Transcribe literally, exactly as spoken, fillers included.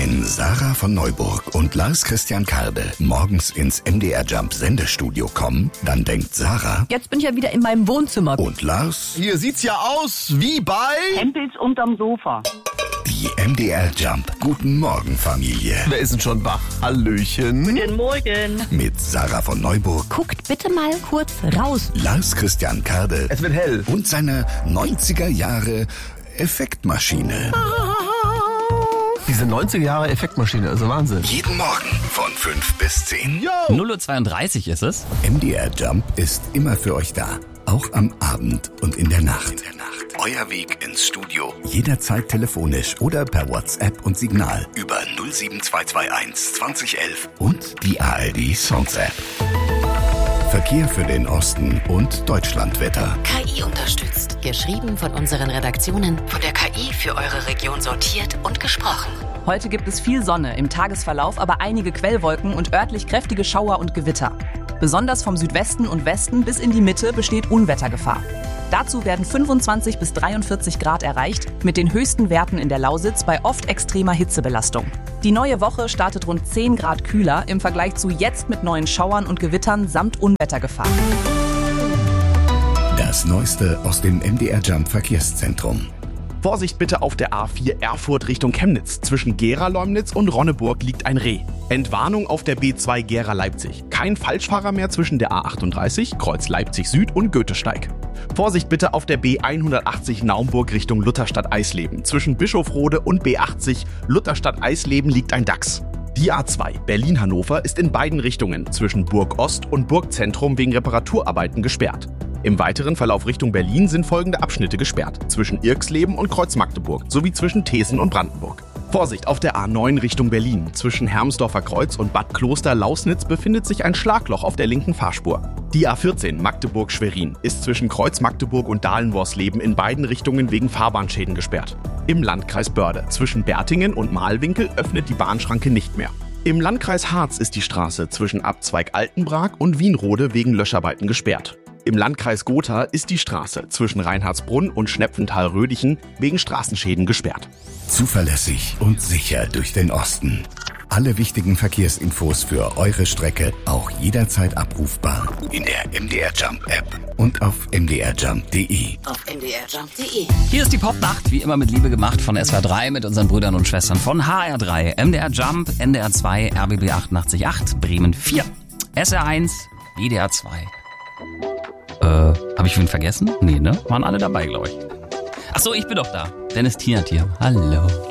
Wenn Sarah von Neuburg und Lars Christian Karde morgens ins M D R Jump Sendestudio kommen, dann denkt Sarah: Jetzt bin ich ja wieder in meinem Wohnzimmer. Und Lars: Hier sieht's ja aus wie bei Hempels unterm Sofa. Die M D R Jump Guten Morgen Familie. Wer ist denn schon wach? Hallöchen. Guten Morgen. Mit Sarah von Neuburg, Guckt bitte mal kurz raus. Lars Christian Karde Es wird hell. und seiner neunziger Jahre Effektmaschine. Diese neunziger Jahre Effektmaschine, also Wahnsinn. Jeden Morgen von fünf bis zehn. Yo. null Uhr zweiunddreißig ist es. M D R Jump ist immer für euch da. Auch am Abend und in der Nacht. In der Nacht. Euer Weg ins Studio. Jederzeit telefonisch oder per WhatsApp und Signal über null sieben zwei zwei eins zwanzig elf und die A R D Songs App. Verkehr für den Osten und Deutschlandwetter. K I unterstützt. Geschrieben von unseren Redaktionen. Von der K I für eure Region sortiert und gesprochen. Heute gibt es viel Sonne im Tagesverlauf, aber einige Quellwolken und örtlich kräftige Schauer und Gewitter. Besonders vom Südwesten und Westen bis in die Mitte besteht Unwettergefahr. Dazu werden fünfundzwanzig bis dreiundvierzig Grad erreicht, mit den höchsten Werten in der Lausitz bei oft extremer Hitzebelastung. Die neue Woche startet rund zehn Grad kühler im Vergleich zu jetzt mit neuen Schauern und Gewittern samt Unwettergefahr. Das Neueste aus dem M D R Jump Verkehrszentrum. Vorsicht bitte auf der A vier Erfurt Richtung Chemnitz. Zwischen Gera-Leumnitz und Ronneburg liegt ein Reh. Entwarnung auf der B zwei Gera-Leipzig. Kein Falschfahrer mehr zwischen der A achtunddreißig, Kreuz Leipzig Süd und Goethesteig. Vorsicht bitte auf der B hundertachtzig Naumburg Richtung Lutherstadt-Eisleben. Zwischen Bischofrode und B achtzig Lutherstadt-Eisleben liegt ein Dachs. Die A zwei Berlin-Hannover ist in beiden Richtungen zwischen Burg Ost und Burgzentrum wegen Reparaturarbeiten gesperrt. Im weiteren Verlauf Richtung Berlin sind folgende Abschnitte gesperrt: zwischen Irxleben und Kreuz Magdeburg sowie zwischen Thesen und Brandenburg. Vorsicht auf der A neun Richtung Berlin. Zwischen Hermsdorfer Kreuz und Bad Kloster-Lausnitz befindet sich ein Schlagloch auf der linken Fahrspur. Die A vierzehn Magdeburg-Schwerin ist zwischen Kreuz Magdeburg und Dahlenworsleben in beiden Richtungen wegen Fahrbahnschäden gesperrt. Im Landkreis Börde zwischen Bertingen und Mahlwinkel öffnet die Bahnschranke nicht mehr. Im Landkreis Harz ist die Straße zwischen Abzweig Altenbrag und Wienrode wegen Löscharbeiten gesperrt. Im Landkreis Gotha ist die Straße zwischen Reinhardsbrunn und Schnepfenthal-Rödichen wegen Straßenschäden gesperrt. Zuverlässig und sicher durch den Osten. Alle wichtigen Verkehrsinfos für eure Strecke auch jederzeit abrufbar in der M D R Jump App und auf m d r jump punkt d e. Auf m d r jump punkt d e. Hier ist die Popnacht, wie immer mit Liebe gemacht von S W R drei mit unseren Brüdern und Schwestern von H R drei, M D R Jump, N D R zwei, R B B achtundachtzig Komma acht, Bremen vier, S R eins, W D R zwei. Äh, hab ich wen vergessen? Nee, ne? Waren alle dabei, glaube ich. Ach so, ich bin doch da. Dennis Tiernatier. Hallo.